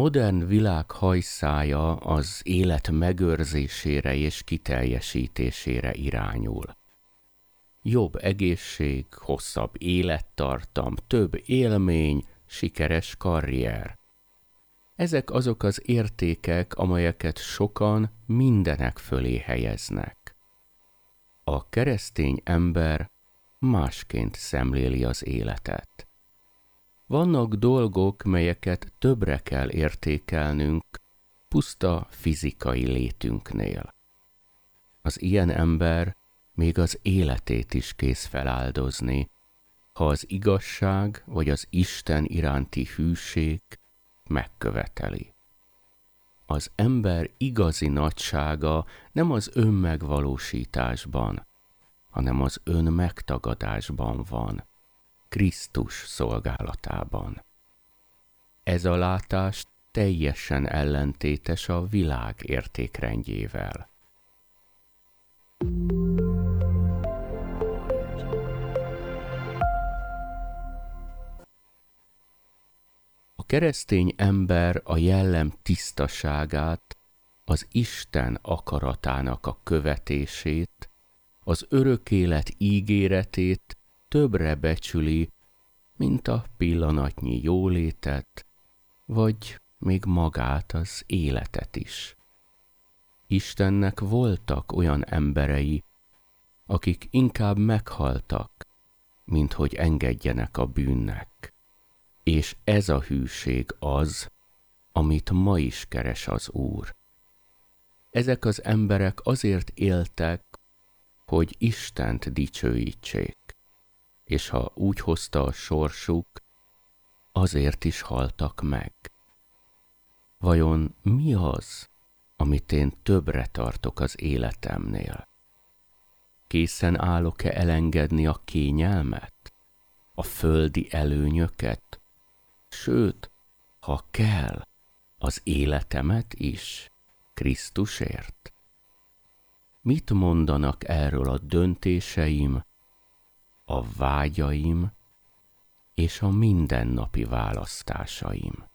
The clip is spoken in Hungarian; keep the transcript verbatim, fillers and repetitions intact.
modern világ hajszája az élet megőrzésére és kiteljesítésére irányul. Jobb egészség, hosszabb élettartam, több élmény, sikeres karrier. Ezek azok az értékek, amelyeket sokan mindenek fölé helyeznek. A keresztény ember másként szemléli az életet. Vannak dolgok, melyeket többre kell értékelnünk, puszta fizikai létünknél. Az ilyen ember még az életét is kész feláldozni, ha az igazság vagy az Isten iránti hűség megköveteli. Az ember igazi nagysága nem az önmegvalósításban, hanem az önmegtagadásban van, Krisztus szolgálatában. Ez a látás teljesen ellentétes a világ értékrendjével. A keresztény ember a jellem tisztaságát, az Isten akaratának a követését, az örök élet ígéretét többre becsüli, mint a pillanatnyi jólétet, vagy még magát az életet is. Istennek voltak olyan emberei, akik inkább meghaltak, mint hogy engedjenek a bűnnek. És ez a hűség az, amit ma is keres az Úr. Ezek az emberek azért éltek, hogy Istent dicsőítsék, és ha úgy hozta a sorsuk, azért is haltak meg. Vajon mi az, amit én többre tartok az életemnél? Készen állok-e elengedni a kényelmet, a földi előnyöket, sőt, ha kell, az életemet is Krisztusért? Mit mondanak erről a döntéseim, a vágyaim és a mindennapi választásaim?